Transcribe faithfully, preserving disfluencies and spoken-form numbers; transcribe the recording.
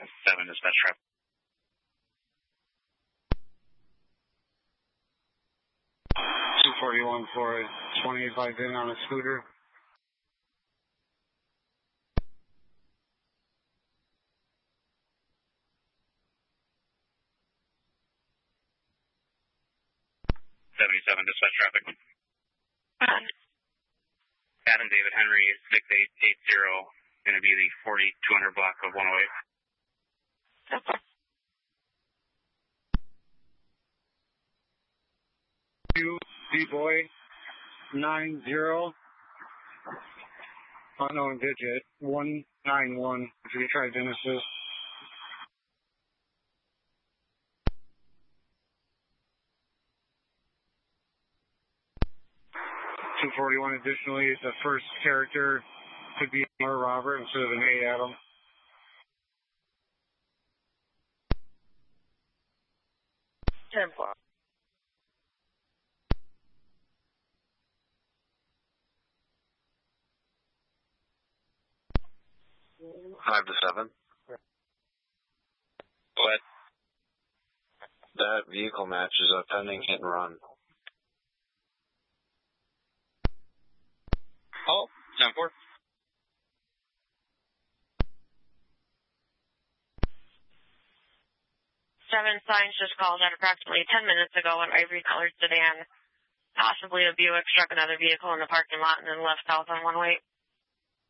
seven dispatch traffic. two forty-one for twenty-five in on a scooter. seventy-seven dispatch traffic. Adam David Henry, six eight eight zero, going to be the forty-two hundred block of one oh eight. Okay. Two, D-Boy, nine zero, unknown digit, one nine one, if you try Genesis. two forty-one additionally, the first character could be a Robert instead of an A Adam. ten four. Five to seven. What? That vehicle match is a pending hit and run. Oh, ten four. Seven Signs just called at approximately ten minutes ago an ivory colored sedan, possibly a Buick, struck another vehicle in the parking lot and then left south on one oh eight.